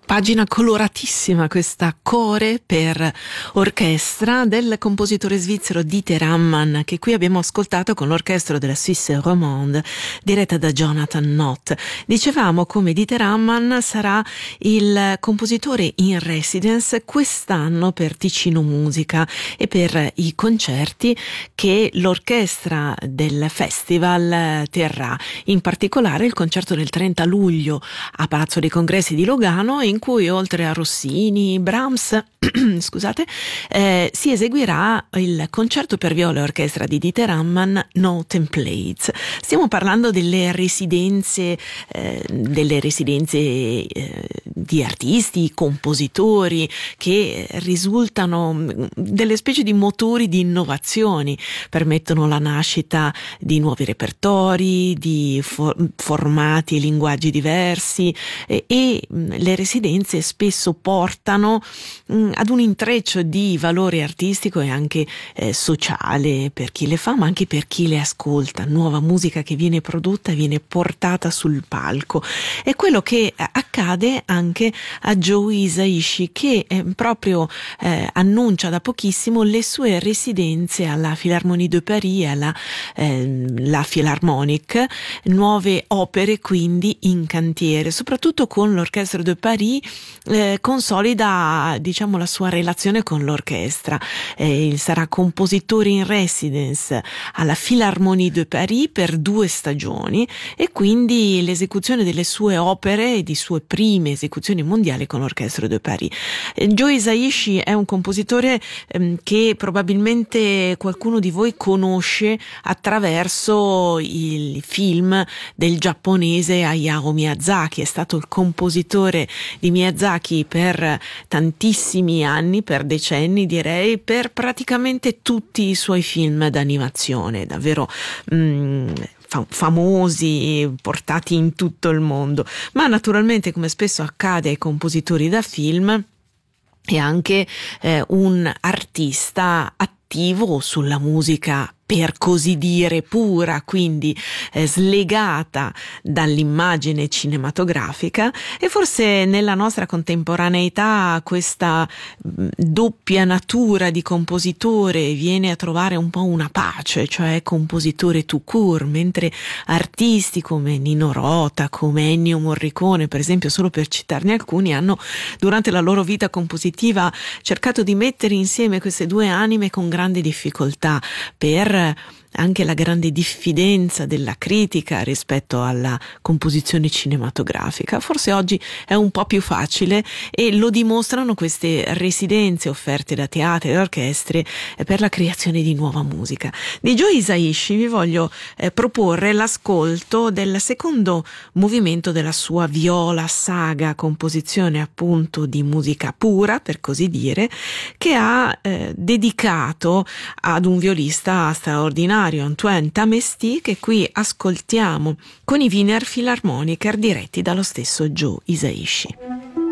Pagina coloratissima questa Chore per orchestra del compositore svizzero Dieter Ammann, che qui abbiamo ascoltato con l'orchestra della Suisse Romande diretta da Jonathan Nott. Dicevamo come Dieter Ammann sarà il compositore in residence quest'anno per Ticino Musica e per i concerti che l'orchestra del festival terrà, in particolare il concerto del 30 luglio a Palazzo dei Congressi di Lugano, in cui oltre a Rossini, Brahms, scusate, si eseguirà il concerto per viola e orchestra di Dieter Ammann, No Templates. Stiamo parlando delle residenze di artisti, compositori che risultano delle specie di motori di innovazioni, permettono la nascita di nuovi repertori, di formati e linguaggi diversi e le residenze spesso portano ad un intreccio di valore artistico e anche sociale per chi le fa, ma anche per chi le ascolta. Nuova musica che viene prodotta e viene portata sul palco. È quello che accade anche a Joe Hisaishi, che proprio annuncia da pochissimo le sue residenze alla Philharmonie de Paris e alla La Philharmonic, nuove opere quindi in cantiere, soprattutto con l'Orchestre de Paris. Consolida, diciamo, la sua relazione con l'orchestra. Sarà compositore in residence alla Philharmonie de Paris per 2 stagioni e quindi l'esecuzione delle sue opere e di sue prime esecuzioni mondiali con l'Orchestre de Paris. Joe Hisaishi è un compositore che probabilmente qualcuno di voi conosce attraverso il film del giapponese Hayao Miyazaki. È stato il compositore di Miyazaki per tantissimi anni, per decenni direi, per praticamente tutti i suoi film d'animazione, davvero famosi, portati in tutto il mondo. Ma naturalmente, come spesso accade ai compositori da film, è anche un artista attivo sulla musica per così dire pura, quindi slegata dall'immagine cinematografica, e forse nella nostra contemporaneità questa doppia natura di compositore viene a trovare un po' una pace, cioè compositore tout court, mentre artisti come Nino Rota, come Ennio Morricone, per esempio, solo per citarne alcuni, hanno durante la loro vita compositiva cercato di mettere insieme queste due anime con grande difficoltà, per anche la grande diffidenza della critica rispetto alla composizione cinematografica. Forse oggi è un po' più facile e lo dimostrano queste residenze offerte da teatri e orchestre per la creazione di nuova musica. Di Joe Hisaishi vi voglio proporre l'ascolto del secondo movimento della sua viola saga, composizione appunto di musica pura, per così dire, che ha dedicato ad un violista straordinario, Antoine Tamesti, che qui ascoltiamo con i Wiener Philharmoniker diretti dallo stesso Joe Hisaishi.